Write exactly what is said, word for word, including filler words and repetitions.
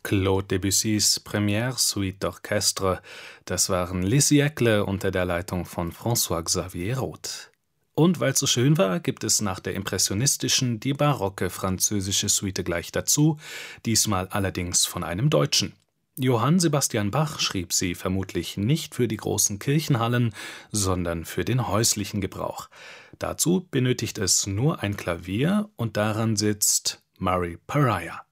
Claude Debussys Première-Suite d'Orchestre, das waren Les Siècles unter der Leitung von François-Xavier Roth. Und weil es so schön war, gibt es nach der impressionistischen die barocke französische Suite gleich dazu, diesmal allerdings von einem Deutschen. Johann Sebastian Bach schrieb sie vermutlich nicht für die großen Kirchenhallen, sondern für den häuslichen Gebrauch. Dazu benötigt es nur ein Klavier und daran sitzt Murray Pariah.